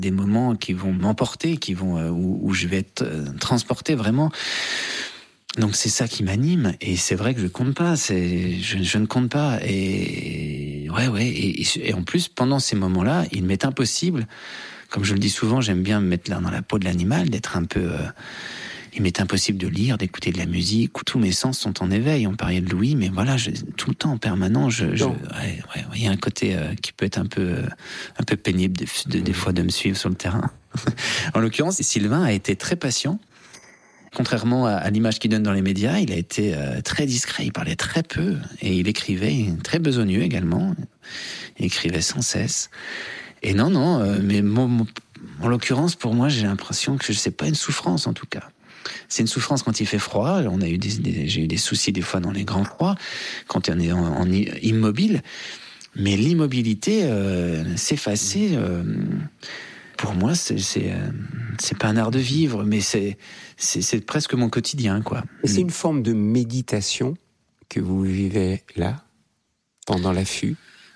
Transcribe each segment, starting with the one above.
des moments qui vont m'emporter, où je vais être transporté vraiment. Donc c'est ça qui m'anime, et c'est vrai que je compte pas, je ne compte pas, et et en plus pendant ces moments-là, il m'est impossible, comme je le dis souvent, j'aime bien me mettre là dans la peau de l'animal, d'être un peu, il m'est impossible de lire, d'écouter de la musique, où tous mes sens sont en éveil. On parlait de Louis, mais voilà, tout le temps, en permanent, il y a un côté qui peut être un peu pénible des fois de me suivre sur le terrain. En l'occurrence, Sylvain a été très patient. Contrairement à l'image qu'il donne dans les médias, il a été très discret, il parlait très peu, et il écrivait, très besogneux également, il écrivait sans cesse. Et mais en l'occurrence, pour moi, j'ai l'impression que c'est pas une souffrance, en tout cas. C'est une souffrance quand il fait froid. J'ai eu des soucis des fois dans les grands froids, quand on est en immobile. Mais l'immobilité, s'effacer, pour moi, c'est pas un art de vivre, mais c'est presque mon quotidien, quoi. Et c'est une forme de méditation que vous vivez là, pendant l'affût?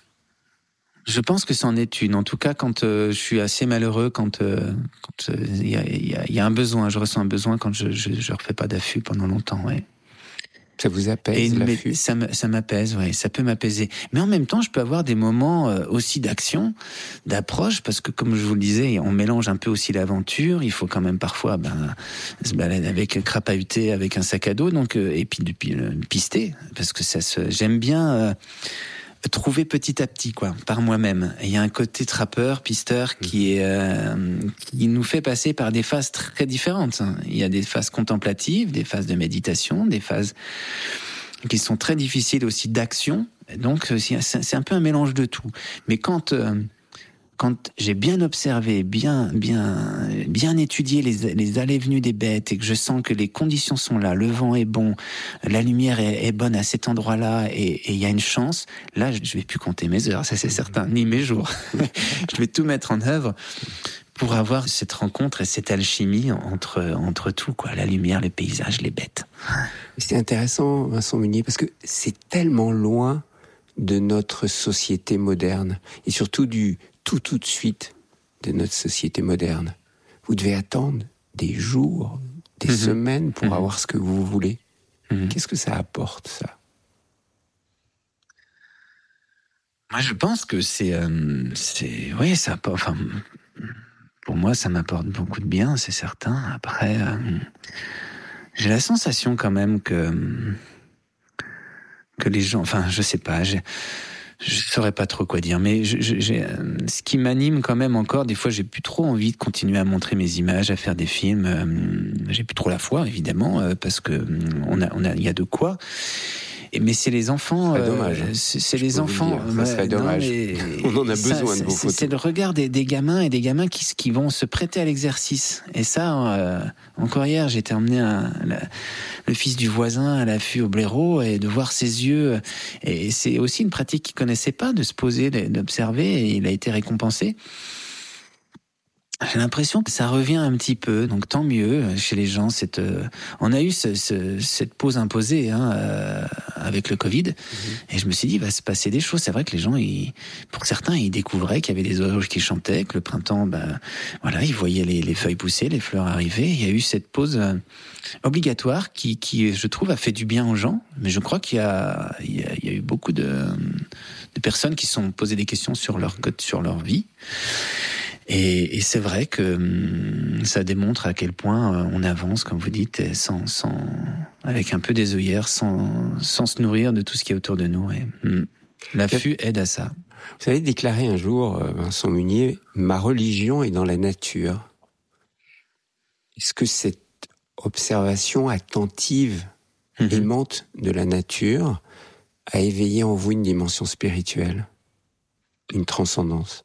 Je pense que c'en est une. En tout cas, quand je suis assez malheureux, quand il y a un besoin, je ressens un besoin quand je refais pas d'affût pendant longtemps, ouais. Ça vous apaise, l'affût? Ça m'apaise, ouais, ça peut m'apaiser. Mais en même temps, je peux avoir des moments aussi d'action, d'approche, parce que comme je vous le disais, on mélange un peu aussi l'aventure. Il faut quand même parfois se balader avec crapahuter, avec un sac à dos, donc et puis pister, parce que j'aime bien trouver petit à petit, quoi, par moi-même. Il y a un côté trappeur, pisteur qui nous fait passer par des phases très différentes. Il y a des phases contemplatives, des phases de méditation, des phases qui sont très difficiles aussi d'action. Donc c'est un peu un mélange de tout. Mais quand j'ai bien observé, bien étudié les allées et venues des bêtes, et que je sens que les conditions sont là, le vent est bon, la lumière est bonne à cet endroit-là, et il y a une chance, là je vais plus compter mes heures, ça c'est certain, ni mes jours. Je vais tout mettre en œuvre pour avoir cette rencontre et cette alchimie entre tout, quoi, la lumière, les paysages, les bêtes. C'est intéressant, Vincent Munier, parce que c'est tellement loin de notre société moderne, et surtout du tout de suite de notre société moderne. Vous devez attendre des jours, des semaines pour avoir ce que vous voulez. Qu'est-ce que ça apporte, ça? Moi, je pense que oui, ça apporte, enfin, pour moi, ça m'apporte beaucoup de bien, c'est certain. Après, j'ai la sensation quand même que les gens, enfin, je sais pas, je saurais pas trop quoi dire, mais ce qui m'anime quand même encore, des fois j'ai plus trop envie de continuer à montrer mes images, à faire des films, j'ai plus trop la foi évidemment, parce que il y a de quoi. Mais c'est les enfants. C'est dommage. C'est les enfants. Ça serait dommage. On en a besoin de vos photos. C'est le regard des gamins et des gamins qui vont se prêter à l'exercice. Et ça, encore hier, j'étais emmené le fils du voisin à l'affût au blaireau, et de voir ses yeux. Et c'est aussi une pratique qu'il connaissait pas, de se poser, d'observer, et il a été récompensé. J'ai l'impression que ça revient un petit peu, donc tant mieux chez les gens. On a eu cette pause imposée avec le Covid, et je me suis dit, il va se passer des choses. C'est vrai que les gens, pour certains, ils découvraient qu'il y avait des oiseaux qui chantaient, que le printemps, voilà, ils voyaient les feuilles pousser, les fleurs arriver. Il y a eu cette pause obligatoire qui, je trouve, a fait du bien aux gens. Mais je crois qu'il y a eu beaucoup de personnes qui se sont posées des questions sur leur vie. Et c'est vrai que ça démontre à quel point on avance, comme vous dites, avec un peu des œillères, sans se nourrir de tout ce qui est autour de nous. Et l'affût aide à ça. Vous avez déclaré un jour, Vincent Munier, « Ma religion est dans la nature ». Est-ce que cette observation attentive, aimante de la nature, a éveillé en vous une dimension spirituelle, une transcendance?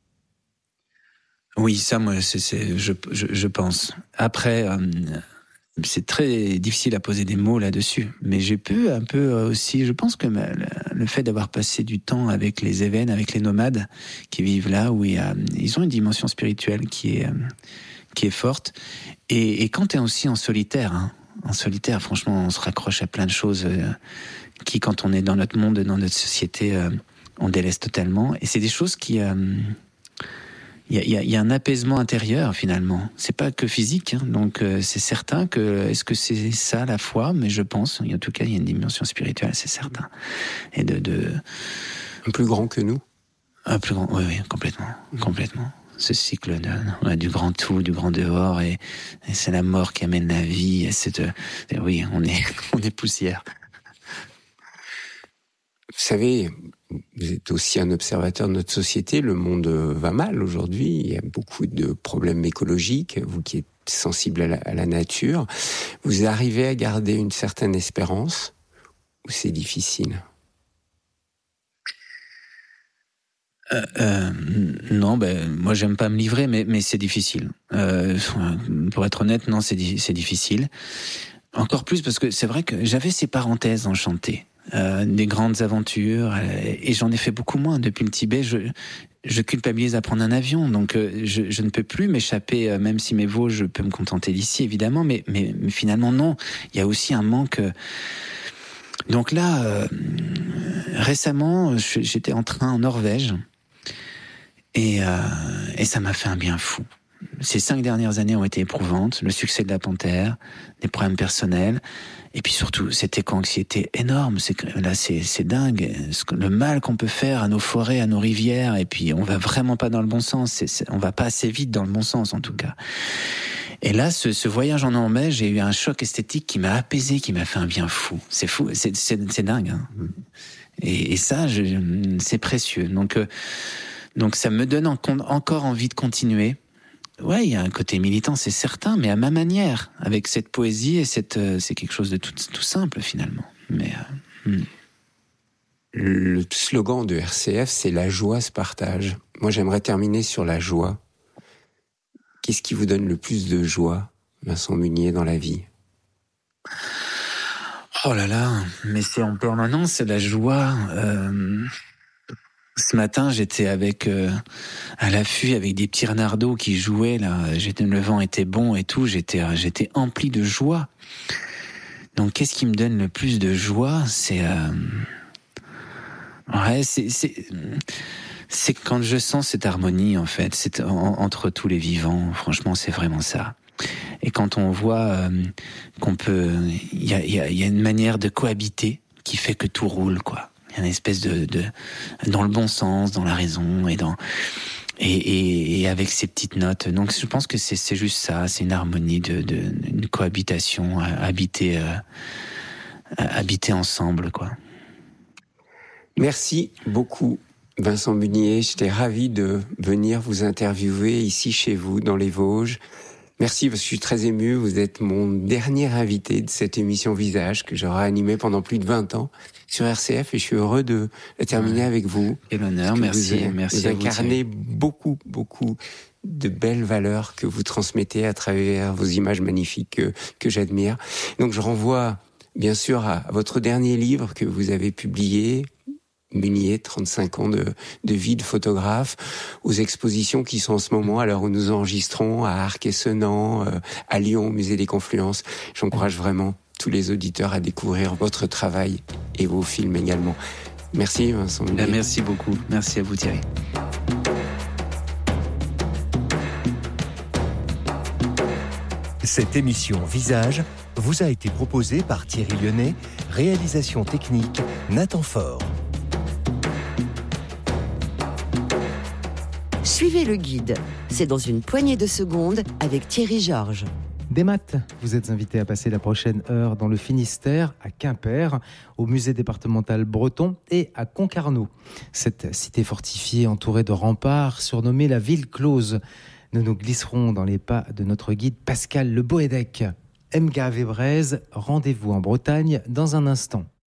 Oui, ça, moi, je pense. Après, c'est très difficile à poser des mots là-dessus, mais j'ai pu un peu aussi, je pense que le fait d'avoir passé du temps avec les Évènes, avec les nomades qui vivent là, où ils ont une dimension spirituelle qui est forte. Et quand t'es aussi en solitaire, franchement, on se raccroche à plein de choses qui, quand on est dans notre monde, dans notre société, on délaisse totalement. Et c'est des choses qui... y a un apaisement intérieur finalement. C'est pas que physique, hein. Donc c'est certain que est-ce que c'est ça la foi? Mais je pense, en tout cas, il y a une dimension spirituelle, c'est certain. Et un plus grand que nous. Un plus grand, oui, complètement. Ce cycle du grand tout, du grand dehors, et c'est la mort qui amène la vie. Oui, on est poussière. Vous savez, vous êtes aussi un observateur de notre société. Le monde va mal aujourd'hui. Il y a beaucoup de problèmes écologiques. Vous qui êtes sensible à la nature, vous arrivez à garder une certaine espérance ou c'est difficile? Non, moi j'aime pas me livrer, mais c'est difficile. Pour être honnête, non, c'est difficile. Encore plus parce que c'est vrai que j'avais ces parenthèses enchantées. Des grandes aventures, et j'en ai fait beaucoup moins depuis le Tibet. Je culpabilise à prendre un avion, donc je ne peux plus m'échapper, même si mes veaux, je peux me contenter d'ici évidemment, mais finalement non. Il y a aussi un manque. Donc là, récemment, j'étais en train en Norvège, et ça m'a fait un bien fou. Ces 5 dernières années ont été éprouvantes. Le succès de la Panthère, des problèmes personnels, et puis surtout cette éco-anxiété énorme. C'est dingue. Le mal qu'on peut faire à nos forêts, à nos rivières, et puis on va vraiment pas dans le bon sens. On va pas assez vite dans le bon sens en tout cas. Et là, ce voyage en Norvège, j'ai eu un choc esthétique qui m'a apaisé, qui m'a fait un bien fou. C'est fou, c'est dingue. Hein. Et ça, c'est précieux. Donc ça me donne encore envie de continuer. Ouais, il y a un côté militant, c'est certain, mais à ma manière, avec cette poésie et c'est quelque chose de tout simple finalement. Mais le slogan de RCF, c'est la joie se partage. Moi, j'aimerais terminer sur la joie. Qu'est-ce qui vous donne le plus de joie, Vincent Munier, dans la vie? Oh là là, mais c'est en permanence, c'est la joie. Ce matin, j'étais à l'affût avec des petits renardeaux qui jouaient là. Le vent était bon et tout. J'étais empli de joie. Donc, qu'est-ce qui me donne le plus de joie? C'est quand je sens cette harmonie en fait. C'est entre tous les vivants. Franchement, c'est vraiment ça. Et quand on voit qu'on peut, il y a une manière de cohabiter qui fait que tout roule quoi. Il y a une espèce de dans le bon sens, dans la raison et avec ces petites notes. Donc je pense que c'est juste ça, c'est une harmonie une cohabitation, habiter ensemble quoi. Merci beaucoup Vincent Munier, j'étais ravi de venir vous interviewer ici chez vous dans les Vosges. Merci, parce que je suis très ému. Vous êtes mon dernier invité de cette émission Visage que j'aurai animée pendant plus de 20 ans sur RCF et je suis heureux de la terminer avec vous. Quel honneur, merci. Vous incarnez beaucoup de belles valeurs que vous transmettez à travers vos images magnifiques que j'admire. Donc je renvoie bien sûr à votre dernier livre que vous avez publié, Munier, 35 ans de vie de photographe, aux expositions qui sont en ce moment, à l'heure où nous enregistrons, à Arc-et-Senans, à Lyon, au Musée des Confluences. J'encourage vraiment tous les auditeurs à découvrir votre travail et vos films également. Merci Vincent Munier. Merci beaucoup. Merci à vous Thierry. Cette émission Visage vous a été proposée par Thierry Lyonnais, réalisation technique Nathan Faure. Suivez le guide. C'est dans une poignée de secondes avec Thierry Georges. Des maths, vous êtes invité à passer la prochaine heure dans le Finistère, à Quimper, au musée départemental breton et à Concarneau. Cette cité fortifiée entourée de remparts, surnommée la ville close. Nous nous glisserons dans les pas de notre guide Pascal Le Boédec. Mgave Ebrez, rendez-vous en Bretagne dans un instant.